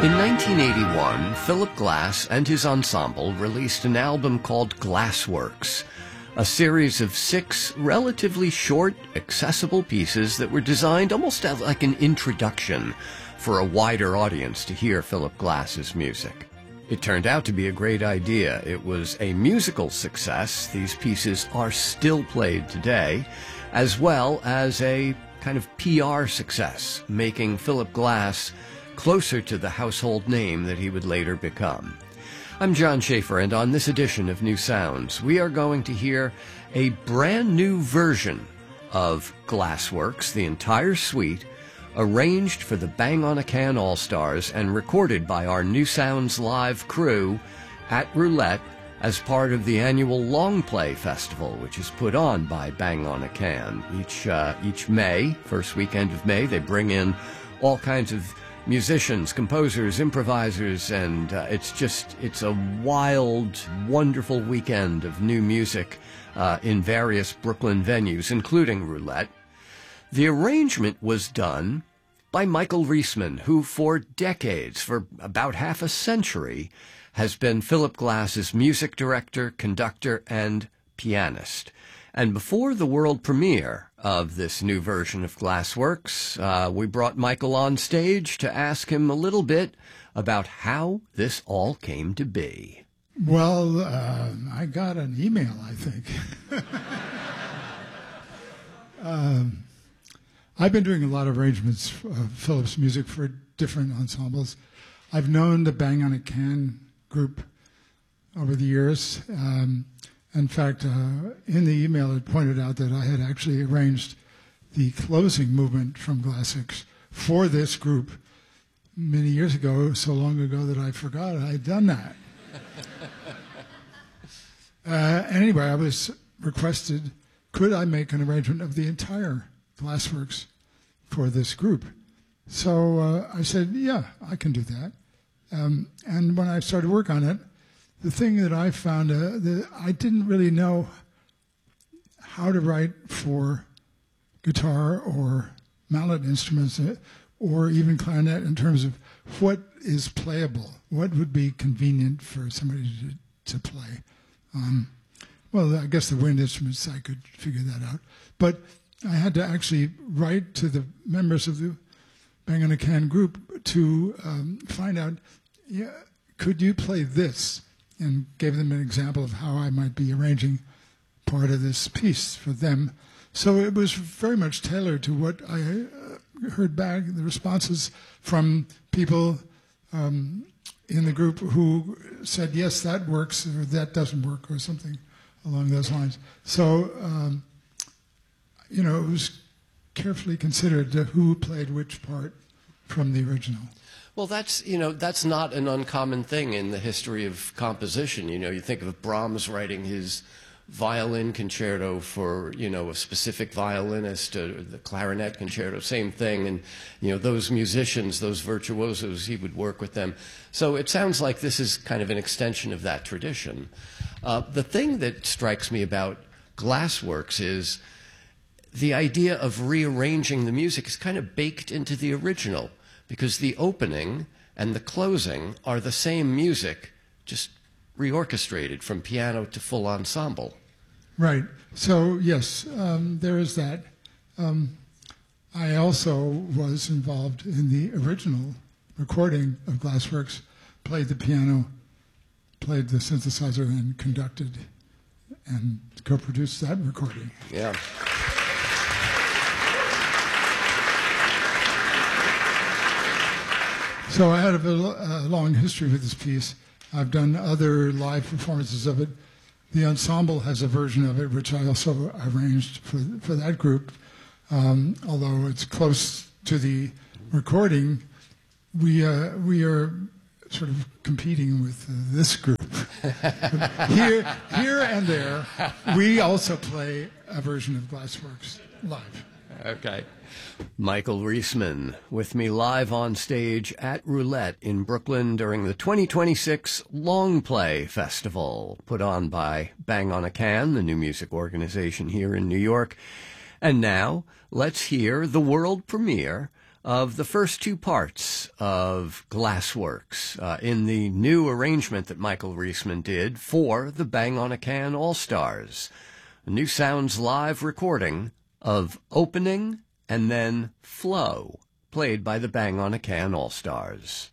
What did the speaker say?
In 1981, Philip Glass and his ensemble released an album called Glassworks, a series of 6 relatively short, accessible pieces that were designed almost as like an introduction for a wider audience to hear Philip Glass's music. It turned out to be a great idea. It was a musical success. These pieces are still played today, as well as a kind of PR success, making Philip Glass closer to the household name that he would later become. I'm John Schaefer, and on this edition of New Sounds, we are going to hear a brand new version of Glassworks, the entire suite, arranged for the Bang on a Can All-Stars and recorded by our New Sounds Live crew at Roulette as part of the annual Long Play Festival, which is put on by Bang on a Can. Each May, first weekend of May, they bring in all kinds of musicians, composers, improvisers, and it's a wild, wonderful weekend of new music in various Brooklyn venues, including Roulette. The arrangement was done by Michael Riesman, who for decades, for about half a century, has been Philip Glass's music director, conductor, and pianist. And before the world premiere of this new version of Glassworks, we brought Michael on stage to ask him a little bit about how this all came to be. Well, I got an email, I think. I've been doing a lot of arrangements of Philip's music for different ensembles. I've known the Bang on a Can group over the years. In fact, in the email it pointed out that I had actually arranged the closing movement from Glassworks for this group many years ago, so long ago that I forgot I had done that. Anyway, I was requested, could I make an arrangement of the entire Glassworks for this group? So I said, yeah, I can do that. And when I started work on it, the thing that I found, that I didn't really know how to write for guitar or mallet instruments or even clarinet in terms of what is playable, what would be convenient for somebody to play. Well, I guess the wind instruments, I could figure that out. But I had to actually write to the members of the Bang on a Can group to find out, could you play this? And gave them an example of how I might be arranging part of this piece for them. So it was very much tailored to what I heard back, the responses from people in the group who said, yes, that works, or that doesn't work, or something along those lines. So, it was carefully considered who played which part from the original. Well, that's not an uncommon thing in the history of composition. You think of Brahms writing his violin concerto for, a specific violinist, or the clarinet concerto, same thing. And, those musicians, those virtuosos, he would work with them. So it sounds like this is kind of an extension of that tradition. The thing that strikes me about Glassworks is the idea of rearranging the music is kind of baked into the original, because the opening and the closing are the same music, just reorchestrated from piano to full ensemble. Right. So, yes, there is that. I also was involved in the original recording of Glassworks, played the piano, played the synthesizer, and conducted and co-produced that recording. Yeah. So I had a long history with this piece. I've done other live performances of it. The ensemble has a version of it, which I also arranged for that group. Although it's close to the recording, we are sort of competing with this group. Here and there, we also play a version of Glassworks live. Okay. Michael Riesman with me live on stage at Roulette in Brooklyn during the 2026 Long Play Festival, put on by Bang on a Can, the new music organization here in New York. And now, let's hear the world premiere of the first two parts of Glassworks in the new arrangement that Michael Riesman did for the Bang on a Can All-Stars. A New Sounds live recording of Opening and then Flow, played by the Bang on a Can All-Stars.